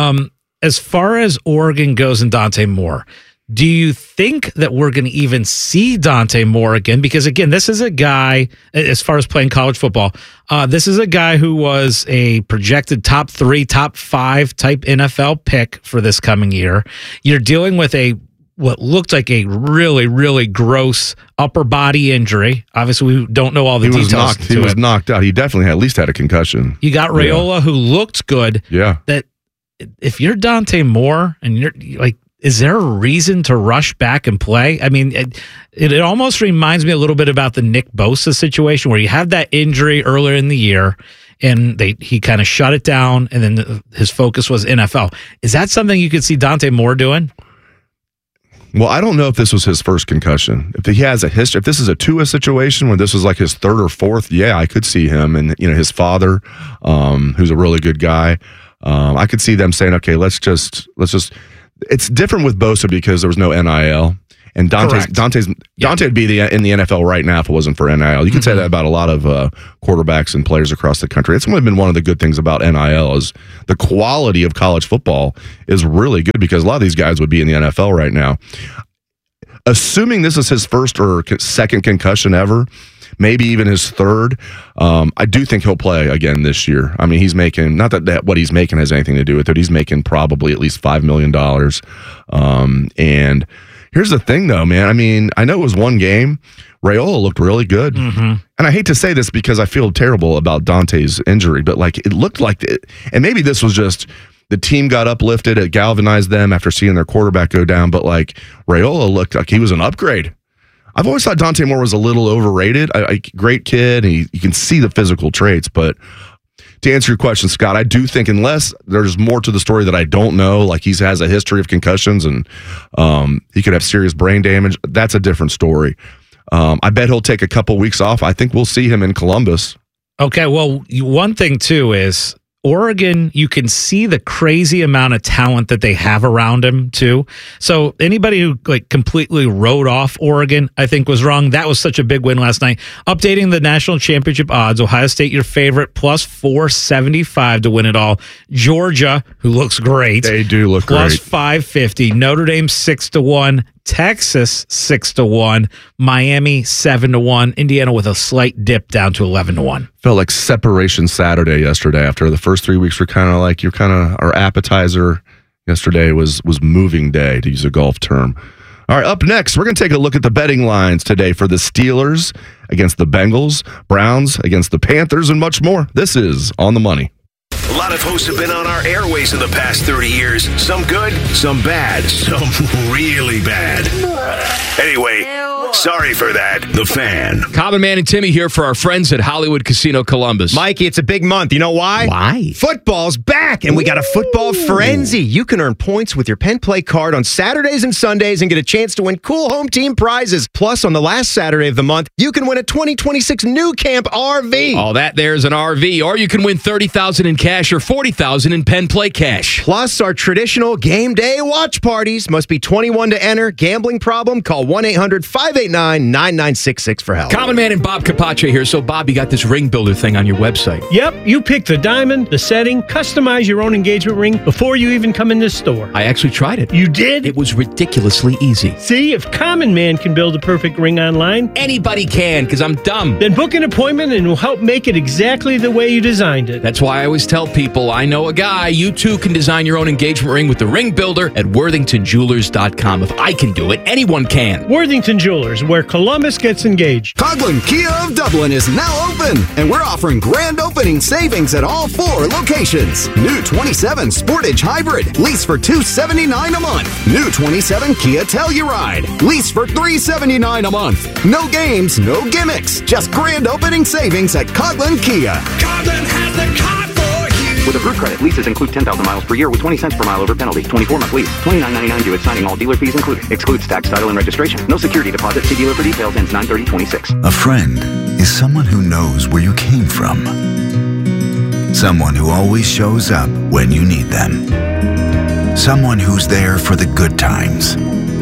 As far as Oregon goes and Dante Moore, do you think that we're going to even see Dante Moore again? Because, again, this is a guy, as far as playing college football, this is a guy who was a projected top 3, top 5 type NFL pick for this coming year. You're dealing with what looked like a really, really gross upper body injury. Obviously, we don't know all the details. He was knocked out. He definitely at least had a concussion. You got Raiola, who looked good. Yeah. That if you're Dante Moore and you're like, is there a reason to rush back and play? I mean, it almost reminds me a little bit about the Nick Bosa situation where you have that injury earlier in the year and he kind of shut it down and then his focus was NFL. Is that something you could see Dante Moore doing? Well, I don't know if this was his first concussion. If he has a history, if this is a Tua situation where this was like his third or fourth, yeah, I could see him. And, his father, who's a really good guy, I could see them saying, okay, let's just. It's different with Bosa because there was no NIL. And Dante would be in the NFL right now if it wasn't for NIL. You could say that about a lot of quarterbacks and players across the country. It's been one of the good things about NIL is the quality of college football is really good because a lot of these guys would be in the NFL right now. Assuming this is his first or second concussion ever, maybe even his third, I do think he'll play again this year. I mean, he's making, not that what he's making has anything to do with it, he's making probably at least $5 million. And here's the thing, though, man. I mean, I know it was one game. Raiola looked really good. And I hate to say this because I feel terrible about Dante's injury, but like it looked like it. And maybe this was just the team got uplifted. It galvanized them after seeing their quarterback go down. But like Raiola looked like he was an upgrade. I've always thought Dante Moore was a little overrated. Great kid, and you can see the physical traits. But to answer your question, Scott, I do think unless there's more to the story that I don't know, like he has a history of concussions and he could have serious brain damage, that's a different story. I bet he'll take a couple weeks off. I think we'll see him in Columbus. Okay, well, one thing, too, is Oregon, you can see the crazy amount of talent that they have around him, too. So anybody who completely wrote off Oregon, I think, was wrong. That was such a big win last night. Updating the national championship odds, Ohio State, your favorite, plus 475 to win it all. Georgia, who looks great. They do look plus great. Plus 550. Notre Dame, 6-1. Texas 6-1, Miami 7-1, Indiana with a slight dip down to 11-1. Felt like separation Saturday yesterday. After the first 3 weeks were kind of like our appetizer. Yesterday was moving day, to use a golf term. All right, up next, we're going to take a look at the betting lines today for the Steelers against the Bengals, Browns against the Panthers, and much more. This is On the Money. A lot of hosts have been on our airways in the past 30 years. Some good, some bad, some really bad. Anyway, sorry for that. The Fan. Common Man and Timmy here for our friends at Hollywood Casino Columbus. Mikey, it's a big month. You know why? Why? Football's back, and we got a football frenzy. You can earn points with your Penn Play card on Saturdays and Sundays and get a chance to win cool home team prizes. Plus, on the last Saturday of the month, you can win a 2026 New Camp RV. All that there's an RV, or you can win $30,000 in cash or $40,000 in Penn Play cash. Plus, our traditional game day watch parties. Must be 21 to enter. Gambling problem? Call 1-800-589-9966 for help. Common Man and Bob Capace here. So, Bob, you got this ring builder thing on your website. Yep, you pick the diamond, the setting, customize your own engagement ring before you even come in this store. I actually tried it. You did? It was ridiculously easy. See, if Common Man can build a perfect ring online, anybody can, because I'm dumb. Then book an appointment and we'll help make it exactly the way you designed it. That's why I always tell people, I know a guy. You too can design your own engagement ring with the ring builder at worthingtonjewelers.com. If I can do it, anyone can. Worthington Jewelers, where Columbus gets engaged. Coghlan Kia of Dublin is now open, and we're offering grand opening savings at all 4 locations. New 27 Sportage Hybrid, lease for $279 a month. New 27 Kia Telluride, lease for $379 a month. No games, no gimmicks, just grand opening savings at Coghlan Kia. Coghlan has the car for you. With approved credit, leases include 10,000 miles per year with 20 cents per mile over penalty. 24-month lease. $29.99 due at signing. All dealer fees included. Excludes tax, title, and registration. No security deposit. See dealer for details. Ends 9/30/26. A friend is someone who knows where you came from. Someone who always shows up when you need them. Someone who's there for the good times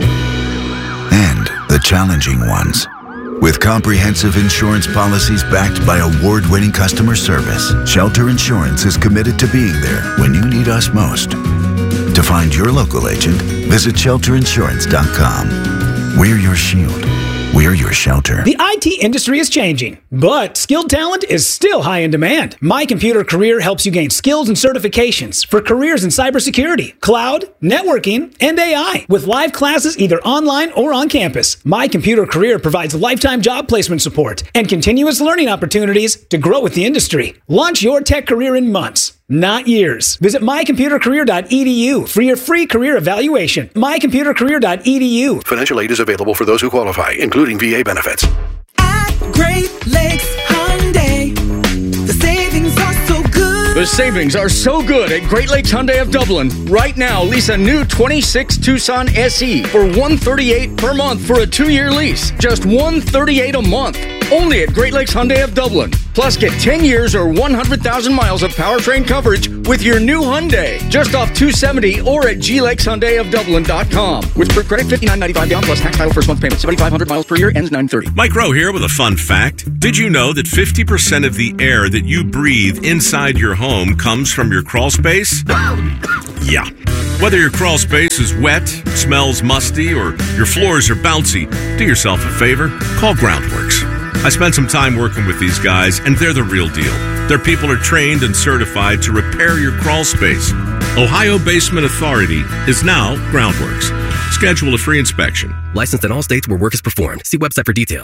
and the challenging ones. With comprehensive insurance policies backed by award-winning customer service, Shelter Insurance is committed to being there when you need us most. To find your local agent, visit shelterinsurance.com. We're your shield. we're your shelter. The IT industry is changing, but skilled talent is still high in demand. My Computer Career helps you gain skills and certifications for careers in cybersecurity, cloud, networking, and AI. With live classes either online or on campus, My Computer Career provides lifetime job placement support and continuous learning opportunities to grow with the industry. Launch your tech career in months, not years. Visit mycomputercareer.edu for your free career evaluation. mycomputercareer.edu. Financial aid is available for those who qualify, including VA benefits. At Great Lakes Hyundai, the savings are so good. The savings are so good at Great Lakes Hyundai of Dublin. Right now, lease a new 26 Tucson SE for $138 per month for a 2-year lease. Just $138 a month. Only at Great Lakes Hyundai of Dublin. Plus, get 10 years or 100,000 miles of powertrain coverage with your new Hyundai. Just off 270 or at glakeshyundaiofdublin.com. With per credit $59.95 down plus tax title first month payment. 7,500 miles per year ends 9/30. Mike Rowe here with a fun fact. Did you know that 50% of the air that you breathe inside your home comes from your crawl space? Yeah. Whether your crawl space is wet, smells musty, or your floors are bouncy, do yourself a favor. Call Groundworks. I spent some time working with these guys, and they're the real deal. Their people are trained and certified to repair your crawl space. Ohio Basement Authority is now Groundworks. Schedule a free inspection. Licensed in all states where work is performed. See website for detail.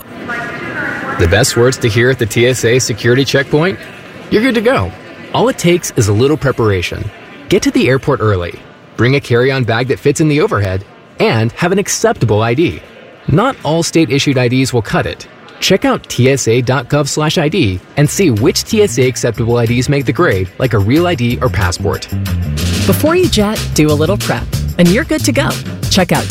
The best words to hear at the TSA security checkpoint? You're good to go. All it takes is a little preparation. Get to the airport early. Bring a carry-on bag that fits in the overhead. And have an acceptable ID. Not all state-issued IDs will cut it. Check out tsa.gov/ID and see which TSA acceptable IDs make the grade, like a real ID or passport. Before you jet, do a little prep, and you're good to go. Check out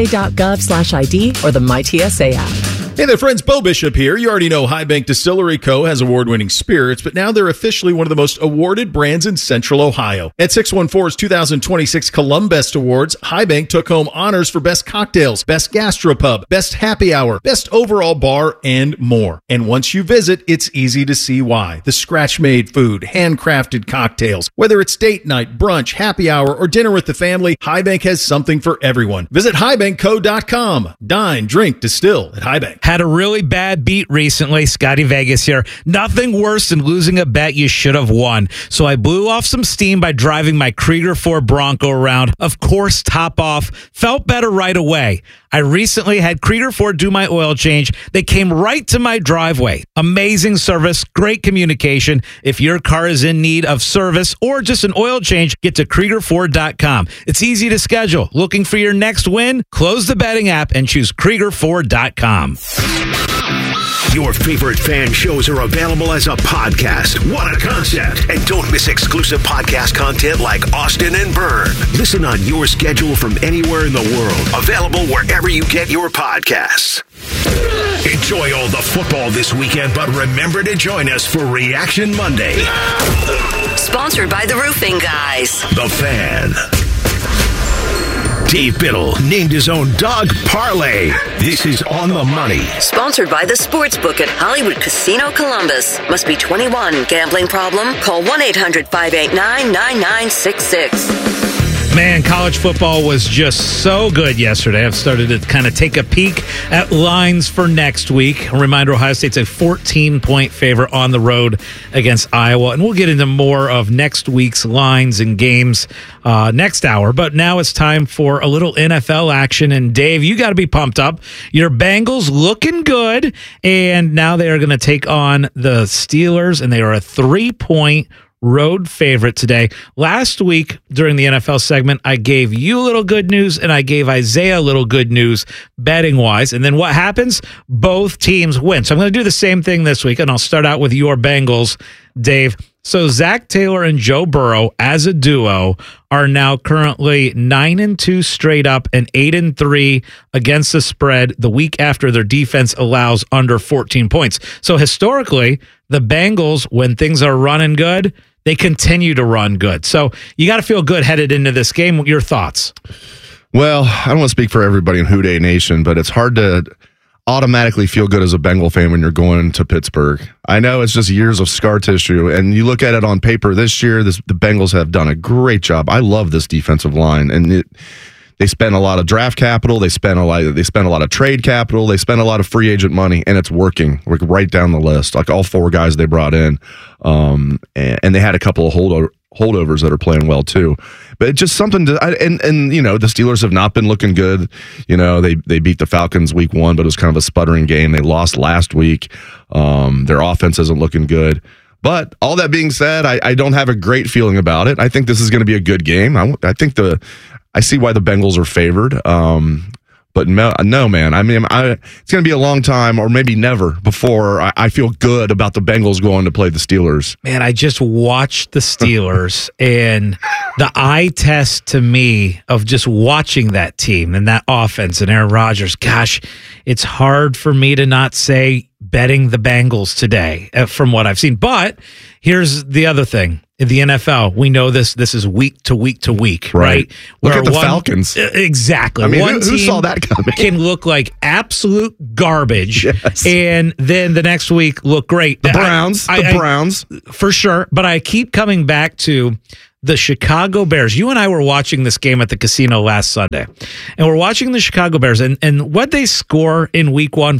tsa.gov/ID or the MyTSA app. Hey there, friends. Bo Bishop here. You already know High Bank Distillery Co. has award-winning spirits, but now they're officially one of the most awarded brands in Central Ohio. At 614's 2026 Columbest Awards, High Bank took home honors for Best Cocktails, Best Gastropub, Best Happy Hour, Best Overall Bar, and more. And once you visit, it's easy to see why. The scratch-made food, handcrafted cocktails, whether it's date night, brunch, happy hour, or dinner with the family, High Bank has something for everyone. Visit highbankco.com. Dine, drink, distill at High Bank. Had a really bad beat recently. Scotty Vegas here. Nothing worse than losing a bet you should have won. So I blew off some steam by driving my Krieger 4 Bronco around. Of course, top off. Felt better right away. I recently had Krieger 4 do my oil change. They came right to my driveway. Amazing service, great communication. If your car is in need of service or just an oil change, get to Krieger4.com. It's easy to schedule. Looking for your next win? Close the betting app and choose Krieger4.com. Your favorite fan shows are available as a podcast. What a concept. And don't miss exclusive podcast content like Austin and Byrne. Listen on your schedule from anywhere in the world. Available wherever you get your podcasts. Enjoy all the football this weekend, but remember to join us for Reaction Monday. Sponsored by the Roofing Guys. The Fan. Dave Biddle named his own dog Parlay. This is On the Money. Sponsored by the Sportsbook at Hollywood Casino Columbus. Must be 21. Gambling problem? Call 1-800-589-9966. Man, college football was just so good yesterday. I've started to kind of take a peek at lines for next week. A reminder, Ohio State's a 14-point favorite on the road against Iowa. And we'll get into more of next week's lines and games next hour. But now it's time for a little NFL action. And Dave, you got to be pumped up. Your Bengals looking good. And now they are going to take on the Steelers. And they are a 3-point road favorite today. Last week during the NFL segment, I gave you a little good news and I gave Isaiah a little good news betting wise. And then what happens? Both teams win. So I'm going to do the same thing this week, and I'll start out with your Bengals, Dave. So Zach Taylor and Joe Burrow as a duo are now currently 9-2 straight up and 8-3 against the spread the week after their defense allows under 14 points. So historically, the Bengals, when things are running good, they continue to run good. So you got to feel good headed into this game. Your thoughts? Well, I don't want to speak for everybody in Houday Nation, but it's hard to automatically feel good as a Bengal fan when you're going to Pittsburgh. I know it's just years of scar tissue, and you look at it on paper this year, the Bengals have done a great job. I love this defensive line, and They spent a lot of draft capital. They spent a lot of trade capital. They spent a lot of free agent money, and it's working. Like right down the list, like all 4 guys they brought in, and they had a couple of holdovers that are playing well too. But it's just something to, and you know, the Steelers have not been looking good. You know, they beat the Falcons week 1, but it was kind of a sputtering game. They lost last week. Their offense isn't looking good. But all that being said, I don't have a great feeling about it. I think this is going to be a good game. I see why the Bengals are favored. But no, man. I mean, it's going to be a long time, or maybe never, before I feel good about the Bengals going to play the Steelers. Man, I just watched the Steelers, and the eye test to me of just watching that team and that offense and Aaron Rodgers, gosh, it's hard for me to not say betting the Bengals today from what I've seen. But here's the other thing. In the NFL, we know this is week to week to week, right? Look at the Falcons. Exactly. I mean, who saw that coming? Can look like absolute garbage, yes. And then the next week look great. The Browns. For sure. But I keep coming back to the Chicago Bears. You and I were watching this game at the casino last Sunday, and we're watching the Chicago Bears, and what they score in week 1,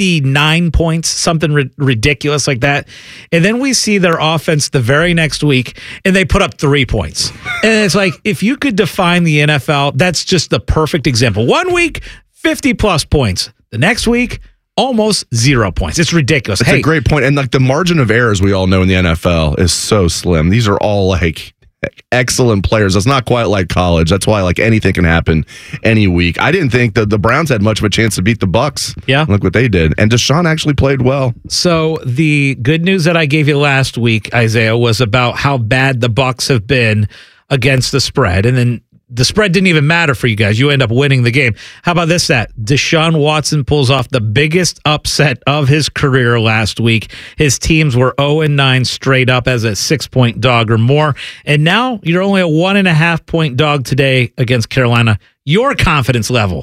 59 points, something ridiculous like that. And then we see their offense the very next week, and they put up 3 points. And it's like, if you could define the NFL, that's just the perfect example. 1 week, 50-plus points. The next week, almost 0 points. It's ridiculous. That's a great point. And like the margin of error, as we all know in the NFL, is so slim. These are all like excellent players. It's not quite like college. That's why like anything can happen any week. I didn't think that the Browns had much of a chance to beat the Bucks. Yeah. Look what they did. And Deshaun actually played well. So the good news that I gave you last week, Isaiah, was about how bad the Bucks have been against the spread. And then the spread didn't even matter for you guys. You end up winning the game. How about this stat? Deshaun Watson pulls off the biggest upset of his career last week. His teams were 0-9 straight up as a 6-point dog or more. And now you're only a 1.5-point dog today against Carolina. Your confidence level?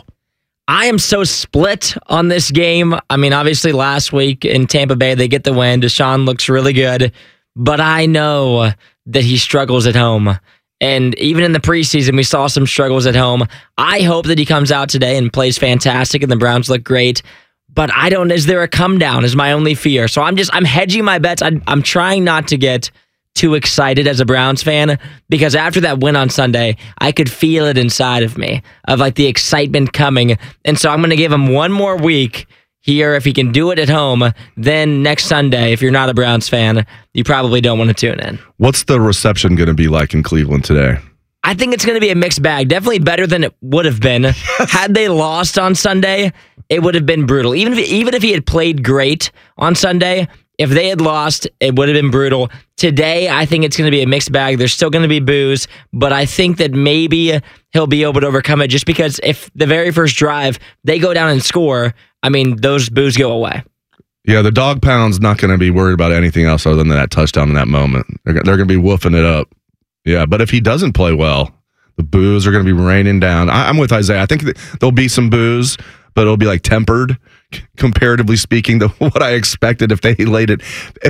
I am so split on this game. I mean, obviously last week in Tampa Bay, they get the win. Deshaun looks really good, but I know that he struggles at home. And even in the preseason, we saw some struggles at home. I hope that he comes out today and plays fantastic and the Browns look great. But is there a come down is my only fear. So I'm hedging my bets. I'm trying not to get too excited as a Browns fan, because after that win on Sunday, I could feel it inside of me of like the excitement coming. And so I'm going to give him one more week here. If he can do it at home, then next Sunday, if you're not a Browns fan, you probably don't want to tune in. What's the reception going to be like in Cleveland today? I think it's going to be a mixed bag. Definitely better than it would have been. Had they lost on Sunday, it would have been brutal. Even if he had played great on Sunday, if they had lost, it would have been brutal. Today, I think it's going to be a mixed bag. There's still going to be boos, but I think that maybe he'll be able to overcome it, just because if the very first drive, they go down and score, I mean, those boos go away. Yeah, the dog pound's not going to be worried about anything else other than that touchdown in that moment. They're going to be woofing it up. Yeah, but if he doesn't play well, the boos are going to be raining down. I'm with Isaiah. I think there'll be some boos, but it'll be like tempered, comparatively speaking, to what I expected. If they laid an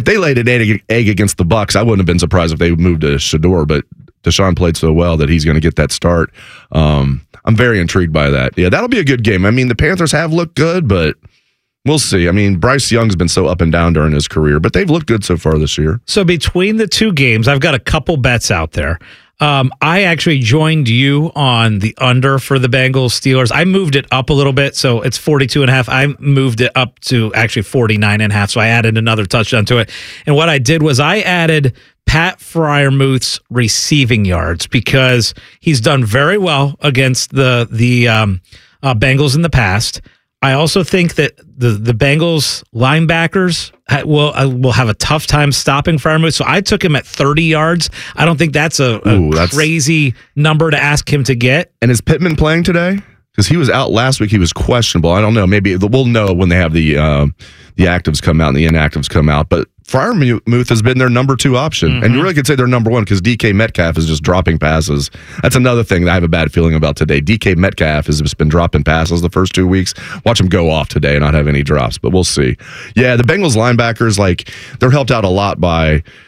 egg against the Bucks, I wouldn't have been surprised if they moved to Shador, but Deshaun played so well that he's going to get that start. I'm very intrigued by that. Yeah, that'll be a good game. I mean, the Panthers have looked good, but we'll see. I mean, Bryce Young's been so up and down during his career, but they've looked good so far this year. So between the two games, I've got a couple bets out there. I actually joined you on the under for the Bengals Steelers. I moved it up a little bit, so it's 42.5. I moved it up to actually 49.5, so I added another touchdown to it. And what I did was I added Pat Freiermuth's receiving yards, because he's done very well against the Bengals in the past. I also think that the Bengals linebackers will have a tough time stopping Freiermuth, so I took him at 30 yards. I don't think that's a crazy number to ask him to get. And is Pittman playing today? Because he was out last week. He was questionable. I don't know. Maybe we'll know when they have the actives come out and the inactives come out. But Freiermuth has been their number 2 option. Mm-hmm. And you really could say they're number 1, because DK Metcalf is just dropping passes. That's another thing that I have a bad feeling about today. DK Metcalf has just been dropping passes the first 2 weeks. Watch him go off today and not have any drops, but we'll see. Yeah, the Bengals linebackers, they're helped out a lot by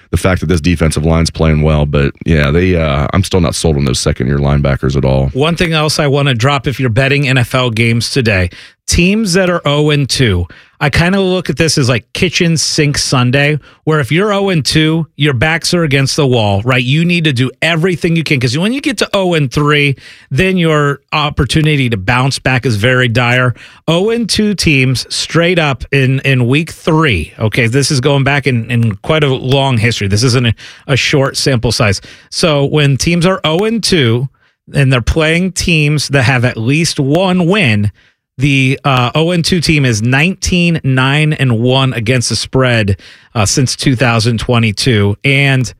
the fact that this defensive line's playing well. But yeah, I'm still not sold on those second-year linebackers at all. One thing else I want to drop if you're betting NFL games today, teams that are 0-2, I kind of look at this as like kitchen sink Sunday, where if you're 0-2, your backs are against the wall, right? You need to do everything you can, because when you get to 0-3, then your opportunity to bounce back is very dire. 0-2 teams straight up in week 3. Okay, this is going back in quite a long history. This isn't a short sample size. So when teams are 0-2 and they're playing teams that have at least one win, the 0-2 team is 19-9-1 against the spread since 2022, and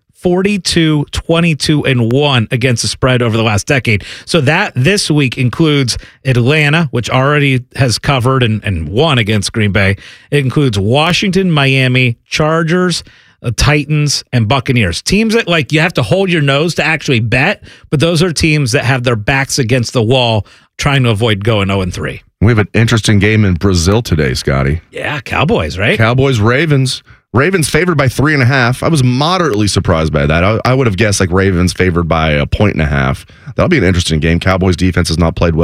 42-22-1 against the spread over the last decade. So that this week includes Atlanta, which already has covered and won against Green Bay. It includes Washington, Miami, Chargers, Titans, and Buccaneers. Teams that like you have to hold your nose to actually bet, but those are teams that have their backs against the wall trying to avoid going 0-3. We have an interesting game in Brazil today, Scotty. Yeah, Cowboys, right? Cowboys-Ravens. Ravens favored by 3.5. I was moderately surprised by that. I would have guessed like Ravens favored by 1.5. That'll be an interesting game. Cowboys defense has not played well.